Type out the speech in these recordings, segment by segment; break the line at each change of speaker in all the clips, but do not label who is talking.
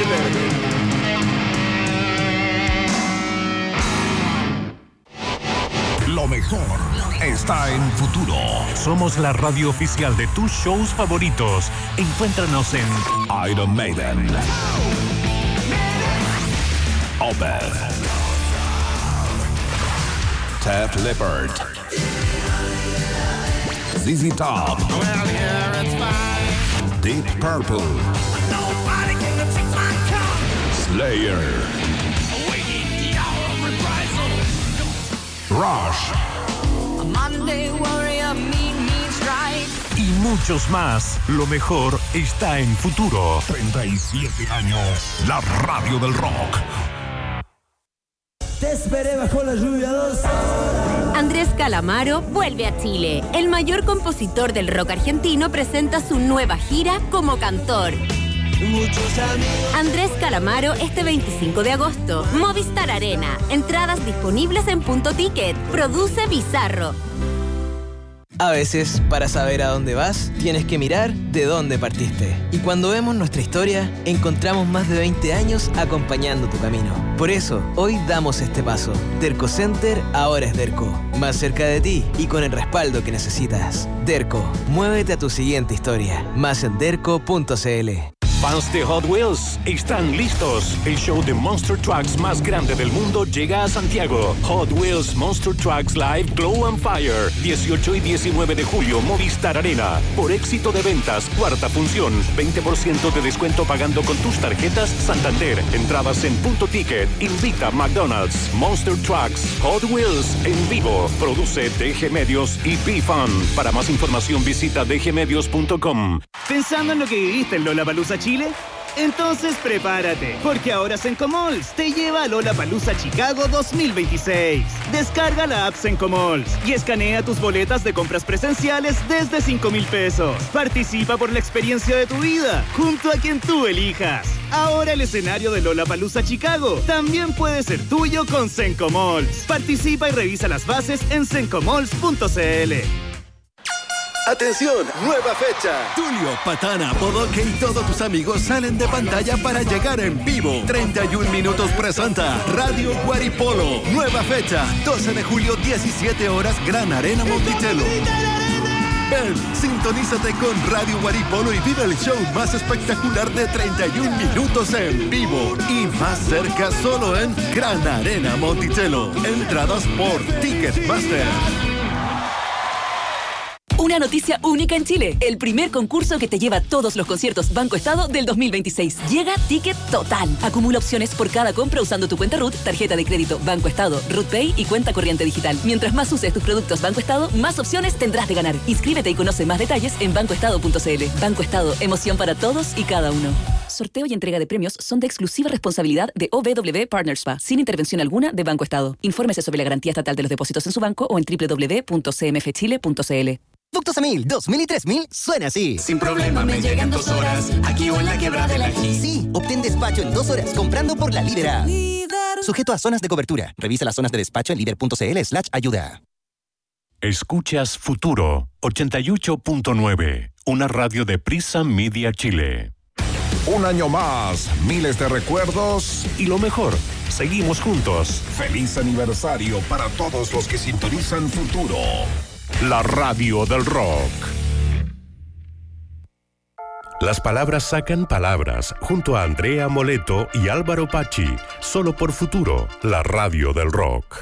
Lo mejor está en Futuro.
Somos la radio oficial de tus shows favoritos. Encuéntranos en
Iron Maiden, Opeth, Def Leppard, ZZ Top, Deep Purple, Slayer, Rush
y muchos más. Lo mejor está en Futuro.
37 años, la radio del rock.
Te esperé bajo la lluvia 2 horas.
Andrés Calamaro vuelve a Chile. El mayor compositor del rock argentino presenta su nueva gira como cantor. Andrés Calamaro este 25 de agosto. Movistar Arena. Entradas disponibles en Punto Ticket. Produce Bizarro.
A veces, para saber a dónde vas, tienes que mirar de dónde partiste. Y cuando vemos nuestra historia, encontramos más de 20 años acompañando tu camino. Por eso, hoy damos este paso. Derco Center ahora es Derco. Más cerca de ti y con el respaldo que necesitas. Derco, muévete a tu siguiente historia. Más en derco.cl.
Fans de Hot Wheels están listos. El show de Monster Trucks más grande del mundo llega a Santiago. Hot Wheels Monster Trucks Live Glow and Fire. 18 y 19 de julio, Movistar Arena. Por éxito de ventas, cuarta función. 20% de descuento pagando con tus tarjetas Santander. Entradas en Punto Ticket. Invita McDonald's. Monster Trucks Hot Wheels en vivo. Produce DG Medios y BeFun. Para más información visita dgmedios.com.
¿Pensando en lo que viviste en Lollapalooza Chile? Entonces prepárate, porque ahora Sencomalls te lleva a Lollapalooza Chicago 2026. Descarga la app Sencomalls y escanea tus boletas de compras presenciales desde 5,000 pesos. Participa por la experiencia de tu vida, junto a quien tú elijas. Ahora el escenario de Lollapalooza Chicago también puede ser tuyo con Sencomalls. Participa y revisa las bases en sencomalls.cl.
¡Atención! ¡Nueva fecha! Tulio, Patana, Bodoque y todos tus amigos salen de pantalla para llegar en vivo. 31 minutos presenta Radio Guaripolo. Nueva fecha, 12 de julio, 17 horas, Gran Arena Monticello. Ven, sintonízate con Radio Guaripolo y vive el show más espectacular de 31 minutos en vivo. Y más cerca solo en Gran Arena Monticello. Entradas por Ticketmaster.
Una noticia única en Chile. El primer concurso que te lleva todos los conciertos Banco Estado del 2026. Llega Ticket Total. Acumula opciones por cada compra usando tu cuenta RUT, tarjeta de crédito Banco Estado, RUT Pay y cuenta corriente digital. Mientras más uses tus productos Banco Estado, más opciones tendrás de ganar. Inscríbete y conoce más detalles en bancoestado.cl. Banco Estado, emoción para todos y cada uno. Sorteo y entrega de premios son de exclusiva responsabilidad de OBW Partners SPA, sin intervención alguna de Banco Estado. Infórmese sobre la garantía estatal de los depósitos en su banco o en www.cmfchile.cl.
Ductos 1000, 2000 y 3000 suena así.
Sin problema me llegan 2 horas, aquí o en la Quebrada del Ají.
Sí, obtén despacho en 2 horas comprando por la Líder. Sujeto a zonas de cobertura. Revisa las zonas de despacho en líder.cl/ayuda.
Escuchas Futuro 88.9, una radio de Prisa Media Chile.
Un año más, miles de recuerdos
y lo mejor, seguimos juntos.
Feliz aniversario para todos los que sintonizan Futuro.
La radio del rock. Las palabras sacan palabras, junto a Andrea Moleto y Álvaro Pachi, solo por Futuro, la radio del rock.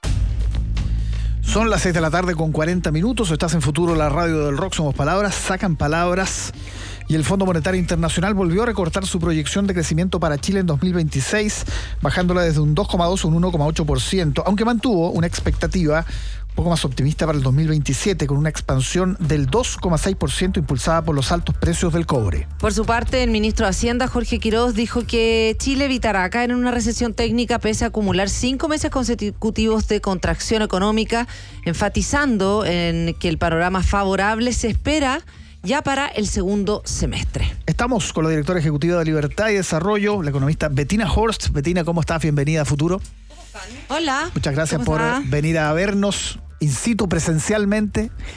Son las 6 de la tarde con 40 minutos, estás en Futuro, la radio del rock, somos palabras, sacan palabras. Y el Fondo Monetario Internacional volvió a recortar su proyección de crecimiento para Chile en 2026, bajándola desde un 2,2 a un 1,8%, aunque mantuvo una expectativa un poco más optimista para el 2027, con una expansión del 2,6% impulsada por los altos precios del cobre.
Por su parte, el ministro de Hacienda, Jorge Quiroz, dijo que Chile evitará caer en una recesión técnica pese a acumular 5 meses consecutivos de contracción económica, enfatizando en que el panorama favorable se espera ya para el segundo semestre.
Estamos con la directora ejecutiva de Libertad y Desarrollo, la economista Bettina Horst. Bettina, ¿cómo estás? Bienvenida a Futuro.
Hola.
Muchas gracias por venir a vernos in situ presencialmente.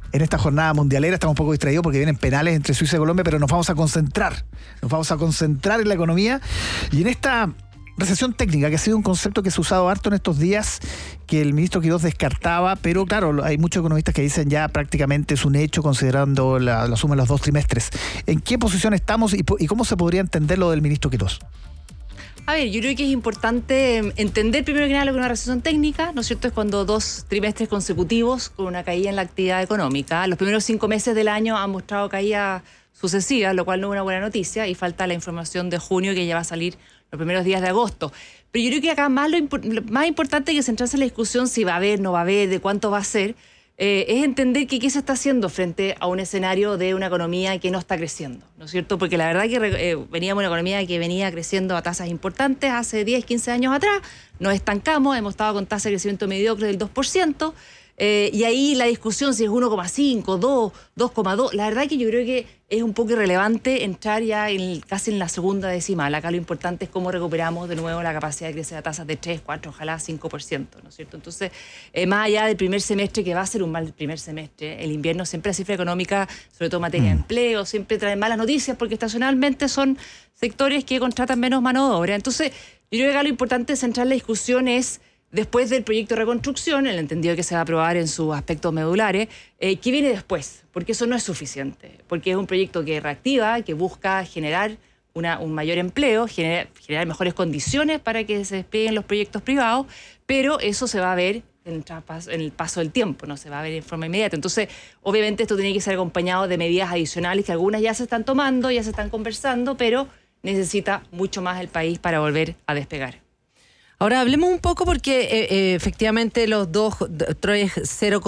en esta jornada mundialera. Estamos un poco distraídos porque vienen penales entre Suiza y Colombia, pero nos vamos a concentrar en la economía y en esta recesión técnica, que ha sido un concepto que se ha usado harto en estos días, que el ministro Quirós descartaba, pero claro, hay muchos economistas que dicen ya prácticamente es un hecho considerando la suma de los 2 trimestres. ¿En qué posición estamos y cómo se podría entender lo del ministro Quirós?
A ver, yo creo que es importante entender primero que nada lo que es una recesión técnica, ¿no es cierto? Es cuando 2 trimestres consecutivos con una caída en la actividad económica. Los primeros 5 meses del año han mostrado caídas sucesivas, lo cual no es una buena noticia, y falta la información de junio que ya va a salir los primeros días de agosto. Pero yo creo que acá lo más importante que centrarse en la discusión si va a haber, no va a haber, de cuánto va a ser, es entender que qué se está haciendo frente a un escenario de una economía que no está creciendo, ¿no es cierto? Porque la verdad que veníamos de una economía que venía creciendo a tasas importantes hace 10, 15 años atrás, nos estancamos, hemos estado con tasas de crecimiento mediocre del 2%, y ahí la discusión si es 1,5, 2, 2,2, la verdad que yo creo que es un poco irrelevante entrar ya casi en la segunda decimal. Acá lo importante es cómo recuperamos de nuevo la capacidad de crecer a tasas de 3, 4, ojalá 5%, ¿no es cierto? Entonces, más allá del primer semestre, que va a ser un mal primer semestre, el invierno siempre la cifra económica, sobre todo en materia de empleo, siempre trae malas noticias porque estacionalmente son sectores que contratan menos mano de obra. Entonces, yo creo que acá lo importante es centrar la discusión es después del proyecto de reconstrucción, el entendido que se va a aprobar en sus aspectos medulares, ¿qué viene después? Porque eso no es suficiente, porque es un proyecto que reactiva, que busca generar un mayor empleo, generar mejores condiciones para que se desplieguen los proyectos privados, pero eso se va a ver en el paso del tiempo, no se va a ver en forma inmediata. Entonces, obviamente esto tiene que ser acompañado de medidas adicionales que algunas ya se están tomando, ya se están conversando, pero necesita mucho más el país para volver a despegar.
Ahora hablemos un poco porque efectivamente los 0,3,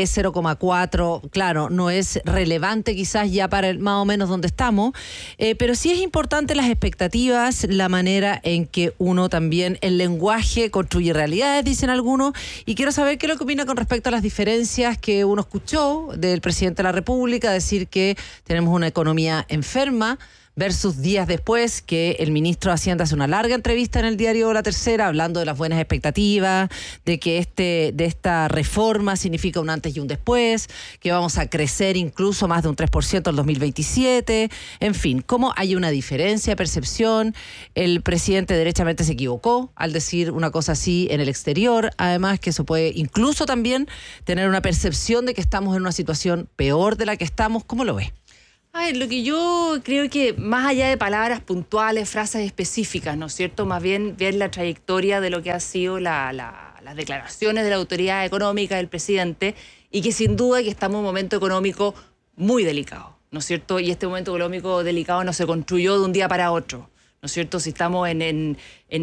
0,4, claro, no es relevante quizás ya para más o menos donde estamos, pero sí es importante las expectativas, la manera en que uno también, el lenguaje construye realidades, dicen algunos, y quiero saber qué es lo que opina con respecto a las diferencias que uno escuchó del presidente de la República, decir que tenemos una economía enferma, versus días después que el ministro de Hacienda hace una larga entrevista en el diario La Tercera hablando de las buenas expectativas, de que de esta reforma significa un antes y un después, que vamos a crecer incluso más de un 3% en 2027, en fin, cómo hay una diferencia de percepción. El presidente derechamente se equivocó al decir una cosa así en el exterior, además que eso puede incluso también tener una percepción de que estamos en una situación peor de la que estamos. ¿Cómo lo ves?
A ver, lo que yo creo que más allá de palabras puntuales, frases específicas, ¿no es cierto? Más bien ver la trayectoria de lo que ha sido las declaraciones de la autoridad económica del presidente y que sin duda que estamos en un momento económico muy delicado, ¿no es cierto? Y este momento económico delicado no se construyó de un día para otro, ¿no es cierto? Si estamos en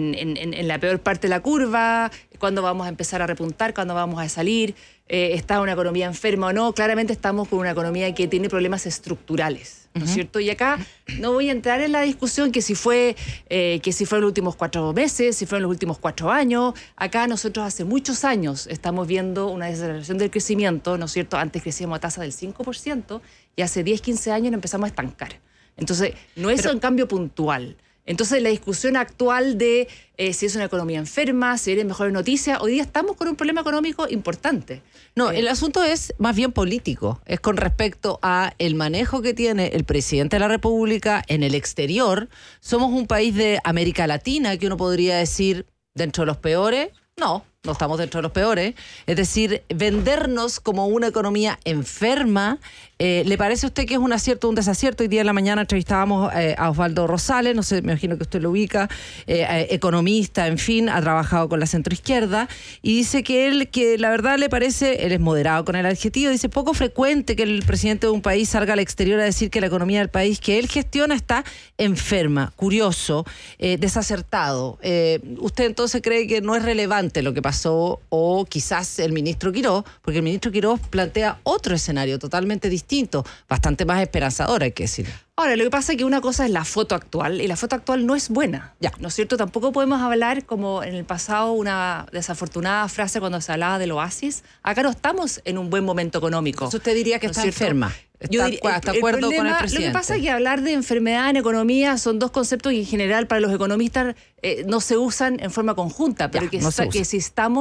la peor parte de la curva, ¿cuándo vamos a empezar a repuntar? ¿Cuándo vamos a salir? ¿Está una economía enferma o no? Claramente estamos con una economía que tiene problemas estructurales, ¿no es cierto? Y acá no voy a entrar en la discusión que si fue en los últimos 4 meses, si fue en los últimos 4 años. Acá nosotros hace muchos años estamos viendo una desaceleración del crecimiento, ¿no es cierto? Antes crecíamos a tasa del 5% y hace 10, 15 años nos empezamos a estancar. Entonces, no es un cambio puntual. Entonces, la discusión actual de si es una economía enferma, si vienen mejores noticias, hoy día estamos con un problema económico importante.
No, el asunto es más bien político, es con respecto a el manejo que tiene el presidente de la República en el exterior. Somos un país de América Latina que uno podría decir dentro de los peores. No estamos dentro de los peores. Es decir, vendernos como una economía enferma. ¿Le parece a usted que es un acierto o un desacierto? Hoy día en la mañana entrevistábamos a Osvaldo Rosales, no sé, me imagino que usted lo ubica, economista, en fin, ha trabajado con la centroizquierda, y dice que la verdad le parece, él es moderado con el adjetivo, dice poco frecuente que el presidente de un país salga al exterior a decir que la economía del país que él gestiona está enferma. Curioso, desacertado. ¿Usted entonces cree que no es relevante lo que pasó, o quizás el ministro Quirós, porque el ministro Quirós plantea otro escenario totalmente distinto, bastante más esperanzador, hay que decir?
Ahora, lo que pasa es que una cosa es la foto actual, y la foto actual no es buena, ¿no es cierto? Tampoco podemos hablar, como en el pasado, una desafortunada frase cuando se hablaba del oasis. Acá no estamos en un buen momento económico.
Entonces usted diría que está enferma. ¿Está de acuerdo con el presidente?
Lo que pasa es que hablar de enfermedad en economía son dos conceptos que en general para los economistas no se usan en forma conjunta, pero que si estamos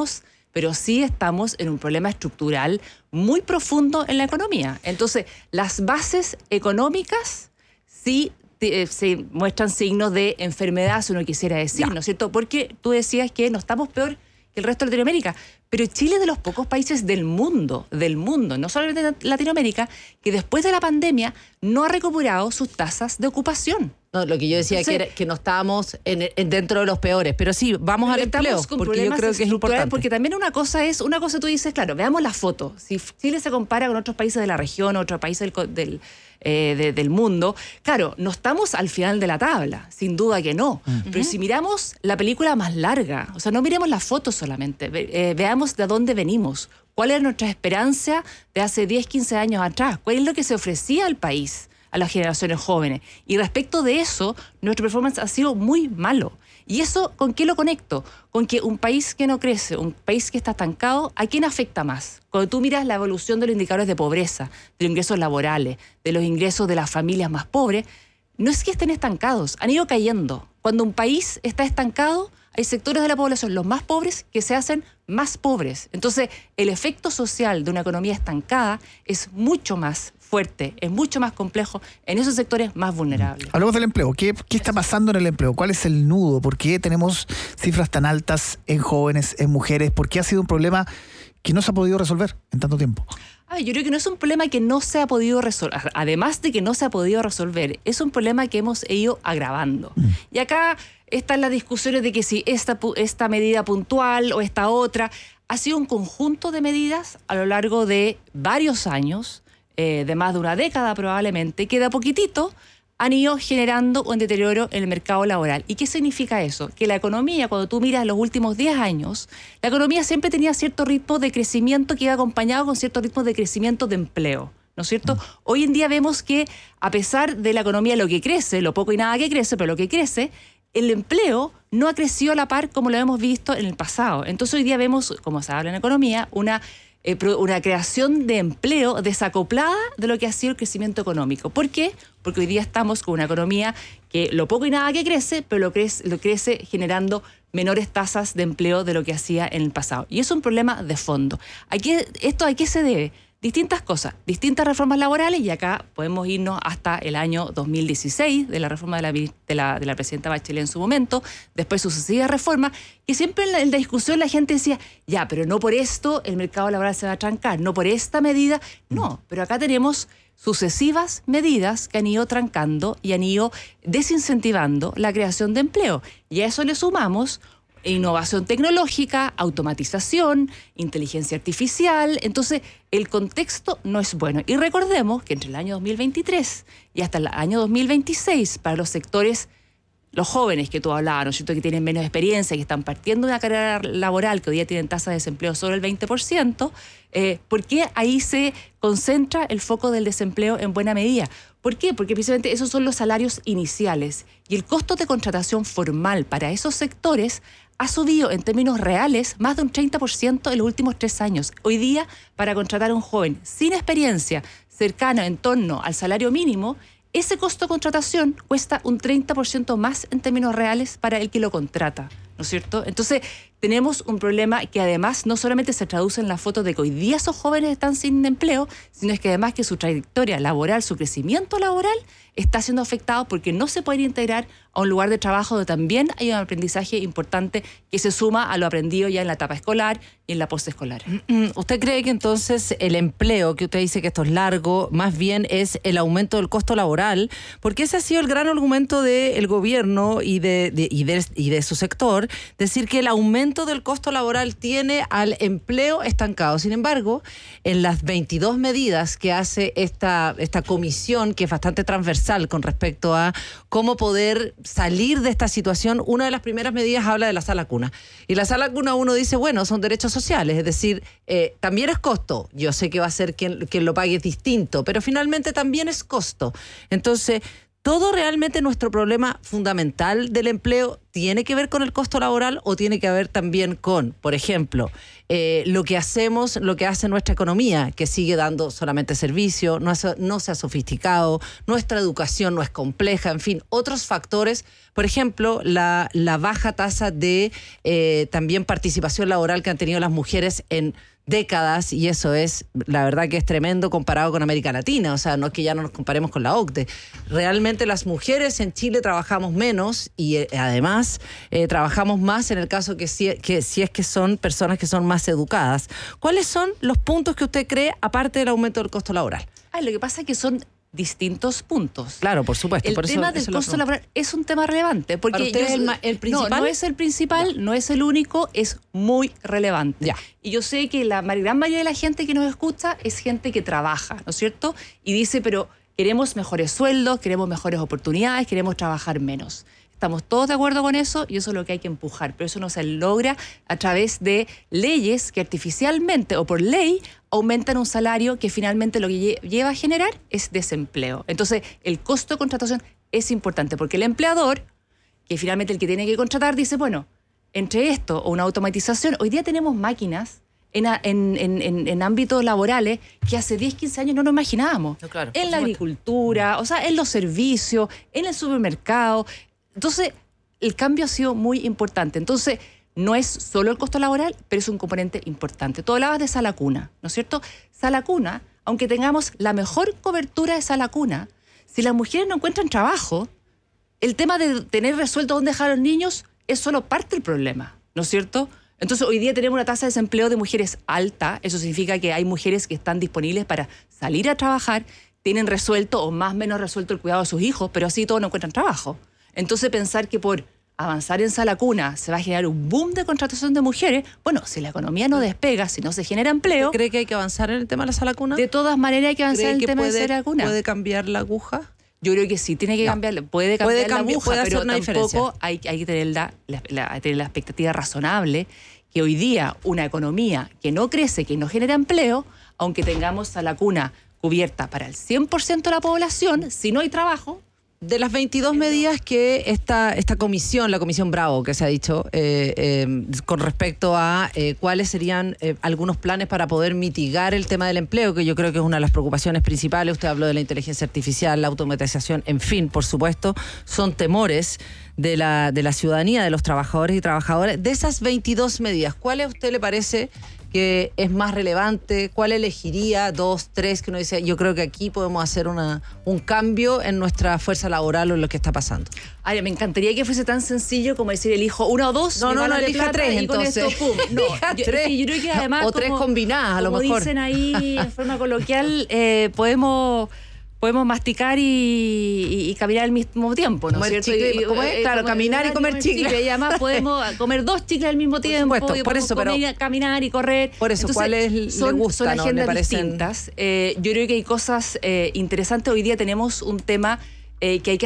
pero sí estamos en un problema estructural muy profundo en la economía. Entonces, las bases económicas sí se muestran signos de enfermedad, si uno quisiera decir, ¿no es cierto? Porque tú decías que no estamos peor que el resto de Latinoamérica, pero Chile es de los pocos países del mundo, no solamente de Latinoamérica, que después de la pandemia no ha recuperado sus tasas de ocupación.
No, lo que yo decía que no estábamos dentro de los peores, pero sí, vamos al empleo, porque yo creo que es importante.
Porque también una cosa tú dices, claro, veamos la foto. Si Chile se compara con otros países de la región, otros países del mundo, claro, no estamos al final de la tabla, sin duda que no. Pero si miramos la película más larga, o sea, no miremos la foto solamente, veamos de dónde venimos, cuál era nuestra esperanza de hace 10, 15 años atrás, cuál es lo que se ofrecía al país, a las generaciones jóvenes. Y respecto de eso, nuestro performance ha sido muy malo. ¿Y eso con qué lo conecto? Con que un país que no crece, un país que está estancado, ¿a quién afecta más? Cuando tú miras la evolución de los indicadores de pobreza, de los ingresos laborales, de los ingresos de las familias más pobres, no es que estén estancados, han ido cayendo. Cuando un país está estancado, hay sectores de la población, los más pobres, que se hacen más pobres. Entonces, el efecto social de una economía estancada es mucho más fuerte, es mucho más complejo en esos sectores más vulnerables.
Hablamos del empleo. ¿Qué está pasando en el empleo? ¿Cuál es el nudo? ¿Por qué tenemos cifras tan altas en jóvenes, en mujeres? ¿Por qué ha sido un problema que no se ha podido resolver en tanto tiempo?
Yo creo que no es un problema que no se ha podido resolver. Además de que no se ha podido resolver, es un problema que hemos ido agravando. Y acá están las discusiones de que si esta medida puntual o esta otra ha sido un conjunto de medidas a lo largo de varios años, de más de una década probablemente, que de a poquitito han ido generando un deterioro en el mercado laboral. ¿Y qué significa eso? Que la economía, cuando tú miras los últimos 10 años, la economía siempre tenía cierto ritmo de crecimiento que iba acompañado con cierto ritmo de crecimiento de empleo, ¿no es cierto? Hoy en día vemos que, a pesar de la economía lo que crece, lo poco y nada que crece, pero lo que crece, el empleo no ha crecido a la par como lo hemos visto en el pasado. Entonces hoy día vemos, como se habla en economía, una creación de empleo desacoplada de lo que ha sido el crecimiento económico. ¿Por qué? Porque hoy día estamos con una economía que lo poco y nada que crece, pero lo crece generando menores tasas de empleo de lo que hacía en el pasado. Y es un problema de fondo. ¿Esto a qué se debe? Distintas cosas, distintas reformas laborales, y acá podemos irnos hasta el año 2016, de la reforma de la presidenta Bachelet en su momento, después sucesivas reformas, que siempre en la discusión la gente decía, ya, pero no por esto el mercado laboral se va a trancar, no por esta medida, no, pero acá tenemos sucesivas medidas que han ido trancando y han ido desincentivando la creación de empleo, y a eso le sumamos innovación tecnológica, automatización, inteligencia artificial. Entonces, el contexto no es bueno. Y recordemos que entre el año 2023 y hasta el año 2026, para los sectores, los jóvenes que tú hablabas, ¿no es cierto?, que tienen menos experiencia, que están partiendo de una carrera laboral, que hoy día tienen tasa de desempleo sobre el 20%, ¿por qué ahí se concentra el foco del desempleo en buena medida? ¿Por qué? Porque precisamente esos son los salarios iniciales y el costo de contratación formal para esos sectores ha subido en términos reales más de un 30% en los últimos 3 años. Hoy día, para contratar a un joven sin experiencia, cercano en torno al salario mínimo, ese costo de contratación cuesta un 30% más en términos reales para el que lo contrata, ¿no es cierto? Entonces, tenemos un problema que además no solamente se traduce en la foto de que hoy día esos jóvenes están sin empleo, sino es que además que su trayectoria laboral, su crecimiento laboral, está siendo afectado porque no se pueden integrar a un lugar de trabajo donde también hay un aprendizaje importante que se suma a lo aprendido ya en la etapa escolar y en la postescolar.
¿Usted cree que entonces el empleo, que usted dice que esto es largo, más bien es el aumento del costo laboral? Porque ese ha sido el gran argumento del gobierno y de su sector, decir que el aumento del costo laboral tiene al empleo estancado. Sin embargo, en las 22 medidas que hace esta comisión, que es bastante transversal con respecto a cómo poder salir de esta situación, una de las primeras medidas habla de la sala cuna. Y la sala cuna, uno dice, bueno, son derechos sociales, es decir, también es costo. Yo sé que va a ser quien lo pague es distinto, pero finalmente también es costo. Entonces, ¿Todo realmente nuestro problema fundamental del empleo tiene que ver con el costo laboral o tiene que ver también con, por ejemplo, lo que hacemos, lo que hace nuestra economía, que sigue dando solamente servicio, no se ha sofisticado, nuestra educación no es compleja, en fin, otros factores, por ejemplo, la baja tasa de también participación laboral que han tenido las mujeres en décadas, y eso es, la verdad que es tremendo comparado con América Latina, o sea, no es que ya no nos comparemos con la OCDE. Realmente las mujeres en Chile trabajamos menos y además trabajamos más en el caso que si es que son personas que son más educadas. ¿Cuáles son los puntos que usted cree, aparte del aumento del costo laboral?
Lo que pasa es que son distintos puntos.
Claro, por supuesto.
El tema del costo laboral es un tema relevante. Porque
¿para usted es el principal?
No es el principal, no es el único, es muy relevante.
Ya.
Y yo sé que la gran mayoría de la gente que nos escucha es gente que trabaja, ¿no es cierto? Y dice, pero queremos mejores sueldos, queremos mejores oportunidades, queremos trabajar menos. Estamos todos de acuerdo con eso y eso es lo que hay que empujar. Pero eso no se logra a través de leyes que artificialmente o por ley aumentan un salario que finalmente lo que lleva a generar es desempleo. Entonces, el costo de contratación es importante porque el empleador, que finalmente el que tiene que contratar, dice, bueno, entre esto o una automatización, hoy día tenemos máquinas en ámbitos laborales que hace 10, 15 años no nos imaginábamos.
No, claro,
en la agricultura, o sea, en los servicios, en el supermercado. Entonces, el cambio ha sido muy importante. Entonces, no es solo el costo laboral, pero es un componente importante. Tú hablabas de sala cuna, ¿no es cierto? Sala cuna, aunque tengamos la mejor cobertura de sala cuna, si las mujeres no encuentran trabajo, el tema de tener resuelto dónde dejar a los niños es solo parte del problema, ¿no es cierto? Entonces, hoy día tenemos una tasa de desempleo de mujeres alta. Eso significa que hay mujeres que están disponibles para salir a trabajar, tienen resuelto o más o menos resuelto el cuidado de sus hijos, pero así todos no encuentran trabajo. Entonces, pensar que por avanzar en sala cuna se va a generar un boom de contratación de mujeres, bueno, si la economía no despega, si no se genera empleo...
¿Usted cree que hay que avanzar en el tema de la sala cuna?
De todas maneras hay que avanzar en el tema de la sala cuna.
¿Puede cambiar la aguja?
Yo creo que sí, tiene que cambiar, puede cambiar la aguja, pero tampoco hay que tener la expectativa razonable que hoy día una economía que no crece, que no genera empleo, aunque tengamos sala cuna cubierta para el 100% de la población, si no hay trabajo...
De las 22 medidas que esta comisión, la Comisión Bravo, que se ha dicho, con respecto a cuáles serían algunos planes para poder mitigar el tema del empleo, que yo creo que es una de las preocupaciones principales. Usted habló de la inteligencia artificial, la automatización, en fin, por supuesto, son temores de la ciudadanía, de los trabajadores y trabajadoras. De esas 22 medidas, ¿cuál a usted le parece que es más relevante? ¿Cuál elegiría? 2, 3, que uno dice, yo creo que aquí podemos hacer un cambio en nuestra fuerza laboral o en lo que está pasando.
Ay, me encantaría que fuese tan sencillo como decir elijo 1 o 2.
No, elija 3 entonces.
Con esto, pum. No,
elija 3.
Yo creo que además,
o 3 combinadas, a lo mejor.
Como dicen ahí en forma coloquial, podemos masticar y caminar al mismo tiempo, ¿no es cierto?
¿Cómo es? Claro, caminar y comer chicle.
Y además podemos comer 2 chicles al mismo tiempo.
Por eso, pero
caminar y correr.
Por eso, ¿cuáles le gustan?
Son agendas distintas. Yo creo que hay cosas interesantes. Hoy día tenemos un tema que hay que